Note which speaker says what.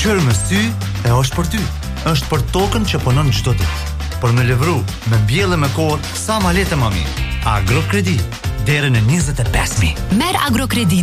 Speaker 1: Shkëlqyer me sy e është për ty. Është për tokën që punon çdo ditë. Për me lëvru, me mbjellë me kohë, sa ma lehtë më mirë. Agrokredi, deri në 25.000.
Speaker 2: Merr Agrokredi